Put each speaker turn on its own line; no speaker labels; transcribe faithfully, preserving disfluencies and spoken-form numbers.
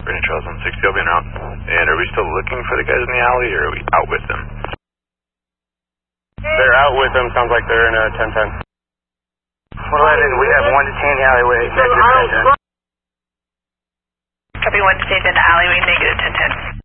British Trails on sixty, I'll be en route. And are we still looking for the guys in the alley, or are we out with them?
They're out with them, sounds like they're in a ten ten.
eleven, we have one detained in the alleyway, negative ten ten.
Copy, one detained in the alleyway, negative ten ten.